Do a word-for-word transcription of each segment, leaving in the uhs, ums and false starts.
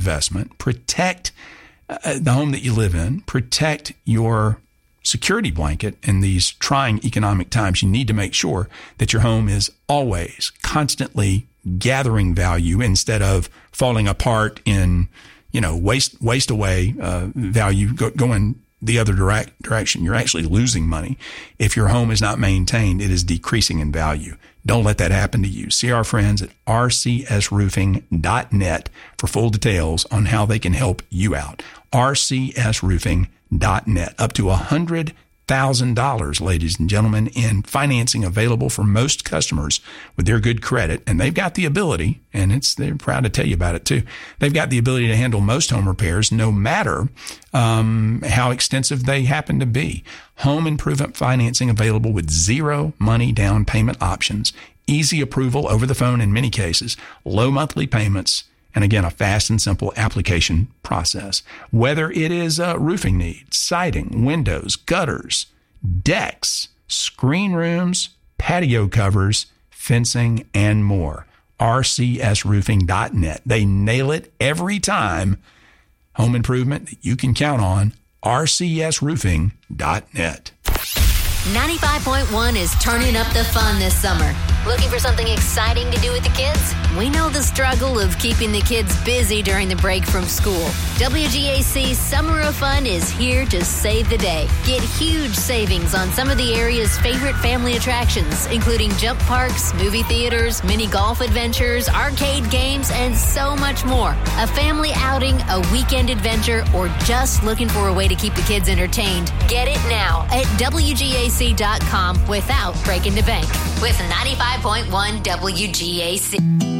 investment, protect uh, the home that you live in, protect your security blanket in these trying economic times. You need to make sure that your home is always constantly gathering value instead of falling apart in, you know, waste, waste away, uh, value go, going the other direct direction. You're actually losing money. If your home is not maintained, it is decreasing in value. Don't let that happen to you. See our friends at r c s roofing dot net for full details on how they can help you out. r c s roofing dot net. Up to one hundred thousand dollars, ladies and gentlemen, in financing available for most customers with their good credit. And they've got the ability, and it's they're proud to tell you about it too. They've got the ability to handle most home repairs, no matter um, how extensive they happen to be. Home improvement financing available with zero money down payment options, easy approval over the phone in many cases, low monthly payments, and again, a fast and simple application process. Whether it is uh, roofing needs, siding, windows, gutters, decks, screen rooms, patio covers, fencing, and more. r c s roofing dot net. They nail it every time. Home improvement that you can count on. r c s roofing dot net. ninety-five point one is turning up the fun this summer. Looking for something exciting to do with the kids? We know the struggle of keeping the kids busy during the break from school. W G A C Summer of Fun is here to save the day. Get huge savings on some of the area's favorite family attractions, including jump parks, movie theaters, mini golf adventures, arcade games, and so much more. A family outing, a weekend adventure, or just looking for a way to keep the kids entertained? Get it now at W G A C dot com without breaking the bank. With ninety-five point one W G A C.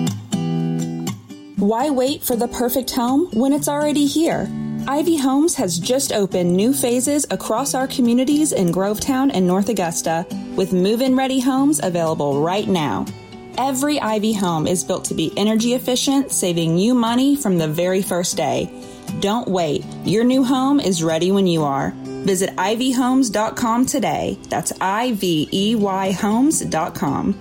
Why wait for the perfect home when it's already here? Ivy Homes has just opened new phases across our communities in Grovetown and North Augusta, with move-in ready homes available right now. Every Ivy home is built to be energy efficient, saving you money from the very first day. Don't wait. Your new home is ready when you are. Visit ivy homes dot com today. That's I V E Y homes dot com.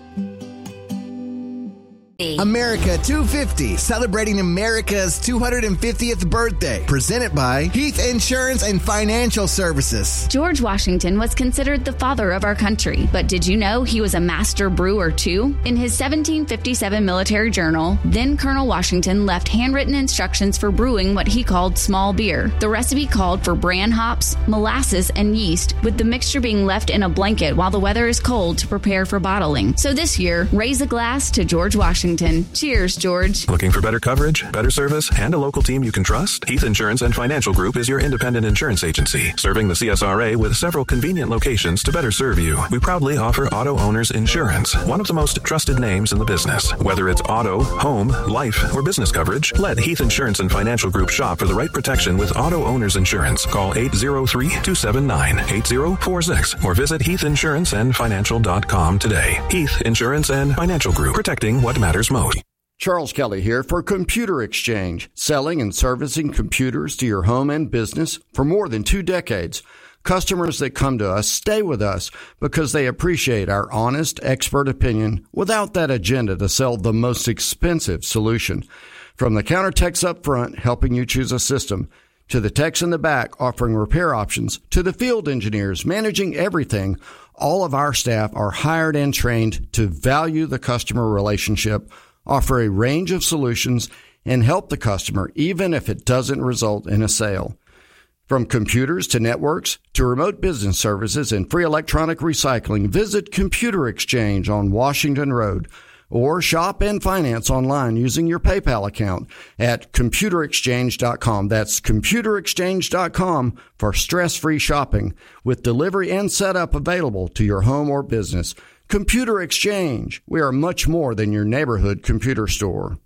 America two fifty, celebrating America's two hundred fiftieth birthday. Presented by Heath Insurance and Financial Services. George Washington was considered the father of our country, but did you know he was a master brewer too? In his seventeen fifty-seven military journal, then Colonel Washington left handwritten instructions for brewing what he called small beer. The recipe called for bran hops, molasses, and yeast, with the mixture being left in a blanket while the weather is cold to prepare for bottling. So this year, raise a glass to George Washington. Cheers, George. Looking for better coverage, better service, and a local team you can trust? Heath Insurance and Financial Group is your independent insurance agency, serving the C S R A with several convenient locations to better serve you. We proudly offer auto owners insurance, one of the most trusted names in the business. Whether it's auto, home, life, or business coverage, let Heath Insurance and Financial Group shop for the right protection with auto owners insurance. Call eight zero three, two seven nine, eight zero four six or visit heath insurance and financial dot com today. Heath Insurance and Financial Group, protecting what matters most. Charles Kelly here for Computer Exchange, selling and servicing computers to your home and business for more than two decades. Customers that come to us stay with us because they appreciate our honest, expert opinion without that agenda to sell the most expensive solution. From the counter techs up front helping you choose a system, to the techs in the back offering repair options, to the field engineers managing everything, all of our staff are hired and trained to value the customer relationship, offer a range of solutions, and help the customer even if it doesn't result in a sale. From computers to networks to remote business services and free electronic recycling, visit Computer Exchange on Washington Road or shop and finance online using your PayPal account at computer exchange dot com. That's computer exchange dot com for stress-free shopping with delivery and setup available to your home or business. Computer Exchange. We are much more than your neighborhood computer store.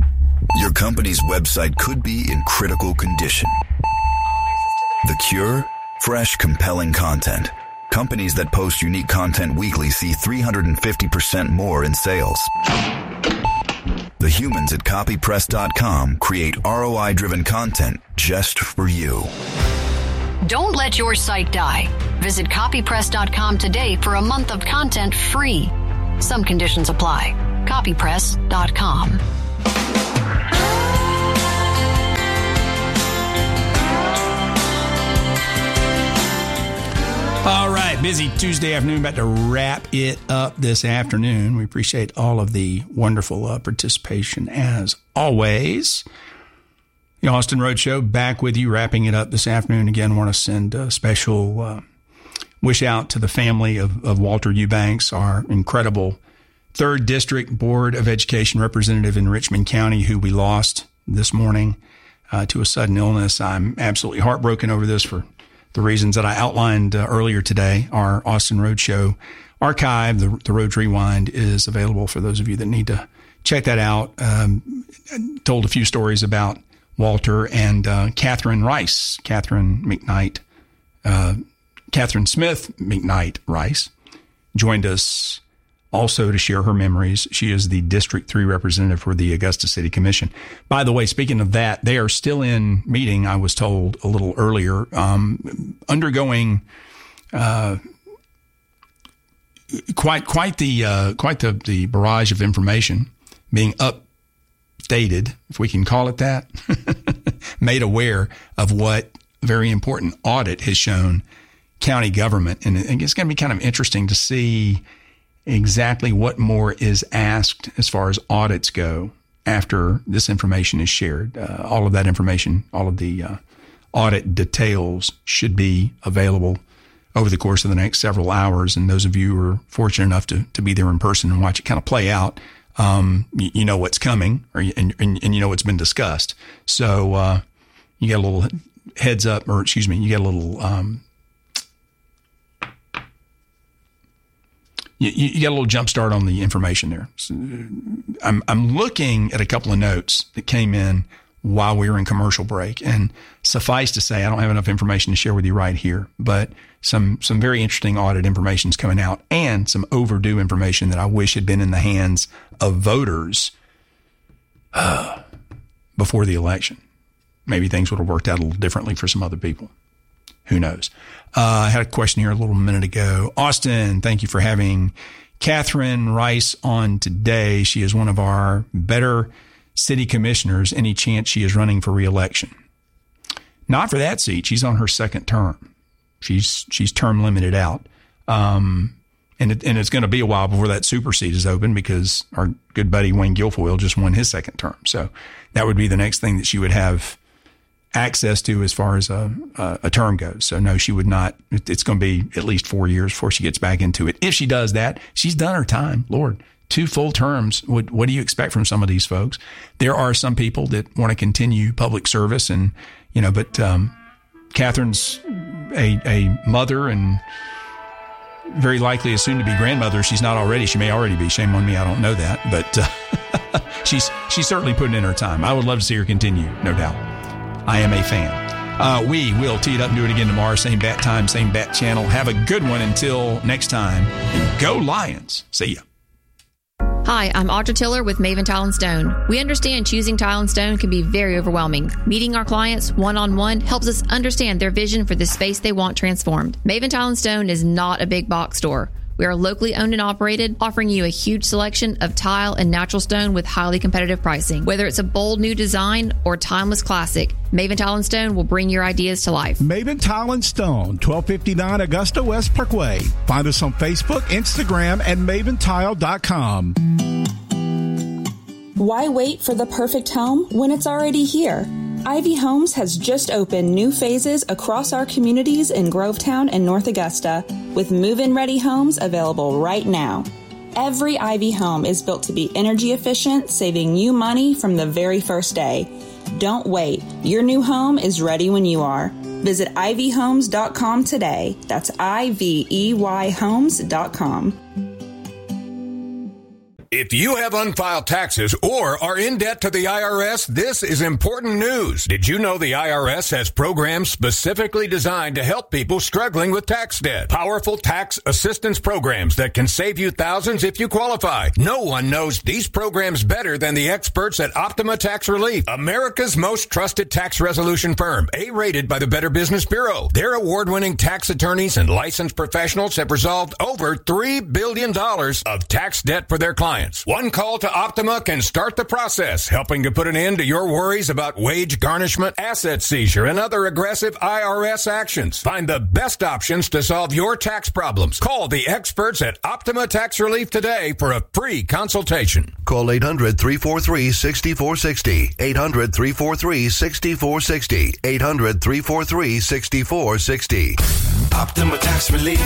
Your company's website could be in critical condition. The cure? Fresh, compelling content. Companies that post unique content weekly see three hundred fifty percent more in sales. The humans at copy press dot com create R O I-driven content just for you. Don't let your site die. Visit copy press dot com today for a month of content free. Some conditions apply. copy press dot com. busy Tuesday afternoon, about to wrap it up this afternoon. We appreciate all of the wonderful uh, participation as always. The Austin Road Show back with you, wrapping it up this afternoon. Again, want to send a special uh, wish out to the family of, of Walter Eubanks, our incredible third District Board of Education representative in Richmond County, who we lost this morning uh, to a sudden illness. I'm absolutely heartbroken over this for the reasons that I outlined uh, earlier today. Our Austin Road Show archive, the, the Road Rewind, is available for those of you that need to check that out. Um, I told a few stories about Walter and uh, Catherine Rice, Catherine McKnight, uh, Catherine Smith McKnight Rice, joined us also to share her memories. She is the District three representative for the Augusta City Commission. By the way, speaking of that, they are still in meeting, I was told a little earlier, um, undergoing uh, quite quite the uh, quite the, the barrage of information, being updated, if we can call it that, made aware of what very important audit has shown county government. And it's going to be kind of interesting to see exactly what more is asked as far as audits go after this information is shared. Uh, all of that information, all of the uh, audit details should be available over the course of the next several hours. And those of you who are fortunate enough to, to be there in person and watch it kind of play out, um, you, you know what's coming, or you, and, and, and you know what's been discussed. So uh, you get a little heads up, or excuse me, you get a little um, You, you get a little jump start on the information there. So I'm, I'm looking at a couple of notes that came in while we were in commercial break, and suffice to say, I don't have enough information to share with you right here, but some, some very interesting audit information is coming out, and some overdue information that I wish had been in the hands of voters uh, before the election. Maybe things would have worked out a little differently for some other people. Who knows? Uh, I had a question here a little minute ago. Austin, thank you for having Catherine Rice on today. She is one of our better city commissioners. Any chance she is running for reelection? Not for that seat. She's on her second term. She's she's term limited out. Um, and, it, and it's going to be a while before that super seat is open, because our good buddy Wayne Guilfoyle just won his second term. So that would be the next thing that she would have access to as far as a, a, a term goes. So no, she would not. It's going to be at least four years before she gets back into it. If she does that, she's done her time. Lord, two full terms. What, what do you expect from some of these folks? There are some people that want to continue public service, and, you know, but um, Catherine's a, a mother, and very likely a soon to be grandmother. She's not already. She may already be. Shame on me. I don't know that, but uh, she's, she's certainly putting in her time. I would love to see her continue, no doubt. I am a fan. Uh, we will tee it up and do it again tomorrow. Same bat time, same bat channel. Have a good one until next time. And go Lions. See ya. Hi, I'm Audra Tiller with Maven Tile and Stone. We understand choosing tile and stone can be very overwhelming. Meeting our clients one-on-one helps us understand their vision for the space they want transformed. Maven Tile and Stone is not a big box store. We are locally owned and operated, offering you a huge selection of tile and natural stone with highly competitive pricing. Whether it's a bold new design or timeless classic, Maven Tile and Stone will bring your ideas to life. Maven Tile and Stone, twelve fifty-nine Augusta West Parkway. Find us on Facebook, Instagram, and maven tile dot com. Why wait for the perfect home when it's already here? Ivy Homes has just opened new phases across our communities in Grovetown and North Augusta, with move-in ready homes available right now. Every Ivy home is built to be energy efficient, saving you money from the very first day. Don't wait. Your new home is ready when you are. Visit ivy homes dot com today. That's I V E Y homes dot com. If you have unfiled taxes or are in debt to the I R S, this is important news. Did you know the I R S has programs specifically designed to help people struggling with tax debt? Powerful tax assistance programs that can save you thousands if you qualify. No one knows these programs better than the experts at Optima Tax Relief, America's most trusted tax resolution firm, A-rated by the Better Business Bureau. Their award-winning tax attorneys and licensed professionals have resolved over three billion dollars of tax debt for their clients. clients. One call to Optima can start the process, helping to put an end to your worries about wage garnishment, asset seizure, and other aggressive I R S actions. Find the best options to solve your tax problems. Call the experts at Optima Tax Relief today for a free consultation. Call eight hundred, three four three, six four six zero. eight hundred, three four three, six four six zero. eight hundred, three four three, six four six zero. Optima Tax Relief.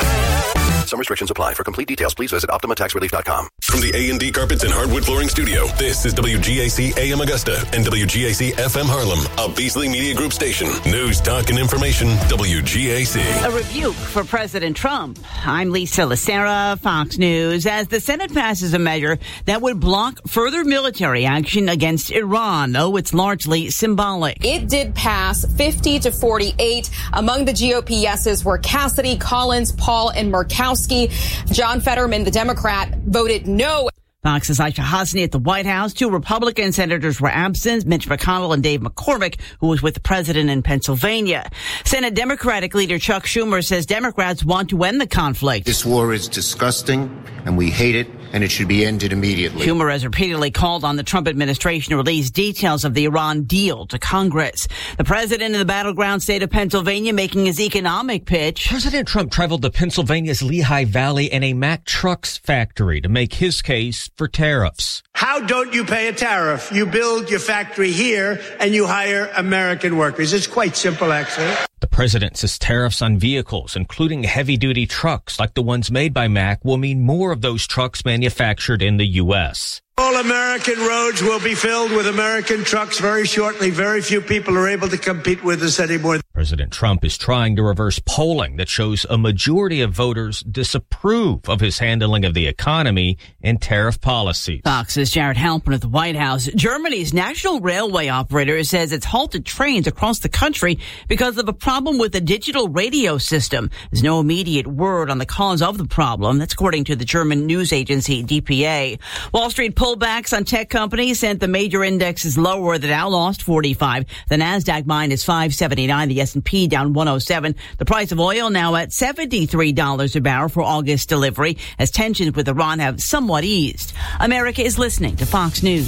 Some restrictions apply. For complete details, please visit optima tax relief dot com. From the A and D Carpets and Hardwood Flooring Studio, this is W G A C A M Augusta and W G A C F M Harlem, a Beasley Media Group station. News, talk, and information, W G A C. A rebuke for President Trump. I'm Lisa Lacera, Fox News. As the Senate passes a measure that would block further military action against Iran, though it's largely symbolic. It did pass fifty to forty-eight. Among the G O P yeses were Cassidy, Collins, Paul, and Murkowski. John Fetterman, the Democrat, voted no. Fox's Aisha Hasni at the White House. Two Republican senators were absent, Mitch McConnell and Dave McCormick, who was with the president in Pennsylvania. Senate Democratic leader Chuck Schumer says Democrats want to end the conflict. This war is disgusting, and we hate it, and it should be ended immediately. Schumer has repeatedly called on the Trump administration to release details of the Iran deal to Congress. The president of the battleground state of Pennsylvania making his economic pitch. President Trump traveled to Pennsylvania's Lehigh Valley and a Mack Trucks factory to make his case for tariffs. How don't you pay a tariff? You build your factory here and you hire American workers. It's quite simple, actually. The president says tariffs on vehicles, including heavy-duty trucks like the ones made by Mack, will mean more of those trucks manufactured in the U S. All American roads will be filled with American trucks very shortly. Very few people are able to compete with us anymore. President Trump is trying to reverse polling that shows a majority of voters disapprove of his handling of the economy and tariff policies. Fox's Jared Halpern at the White House. Germany's national railway operator says it's halted trains across the country because of a problem with the digital radio system. There's no immediate word on the cause of the problem. That's according to the German news agency D P A. Wall Street pullbacks on tech companies sent the major indexes lower. The Dow lost forty-five. The Nasdaq minus five seventy-nine. The S and P down one oh seven. The price of oil now at seventy-three dollars a barrel for August delivery as tensions with Iran have somewhat eased. America is listening to Fox News.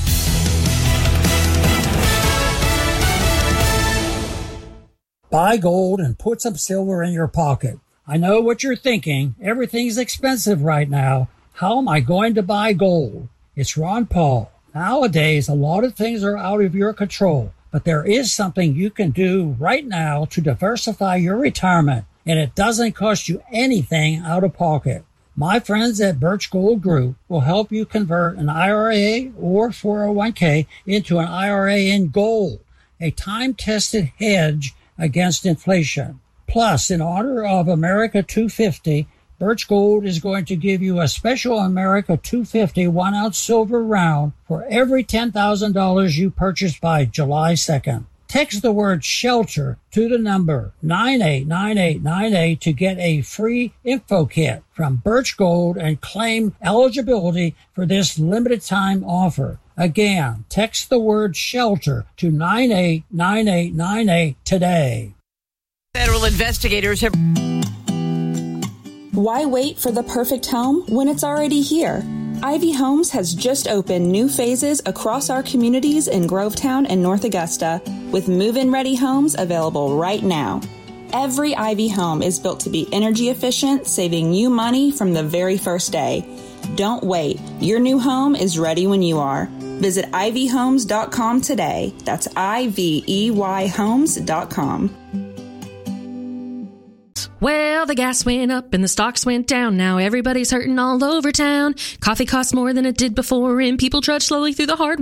Buy gold and put some silver in your pocket. I know what you're thinking. Everything's expensive right now. How am I going to buy gold? It's Ron Paul. Nowadays, a lot of things are out of your control, but there is something you can do right now to diversify your retirement, and it doesn't cost you anything out of pocket. My friends at Birch Gold Group will help you convert an I R A or four oh one k into an I R A in gold, a time-tested hedge against inflation. Plus, in honor of America two fifty, Birch Gold is going to give you a special America two fifty one-ounce silver round for every ten thousand dollars you purchase by July second. Text the word SHELTER to the number nine eight nine eight nine eight to get a free info kit from Birch Gold and claim eligibility for this limited time offer. Again, text the word SHELTER to nine eight nine eight nine eight today. Federal investigators have... Why wait for the perfect home when it's already here? Ivy Homes has just opened new phases across our communities in Grovetown and North Augusta, with move-in ready homes available right now. Every Ivy home is built to be energy efficient, saving you money from the very first day. Don't wait. Your new home is ready when you are. Visit ivy homes dot com today. That's I V E Y homes dot com. Well, the gas went up and the stocks went down. Now everybody's hurting all over town. Coffee costs more than it did before, and people trudge slowly through the hard